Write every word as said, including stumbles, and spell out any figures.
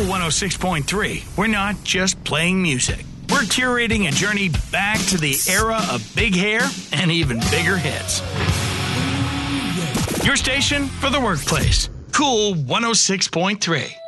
Cool one oh six point three. We're not just playing music. We're curating a journey back to the era of big hair and even bigger hits. Your station for the workplace. Cool one oh six point three.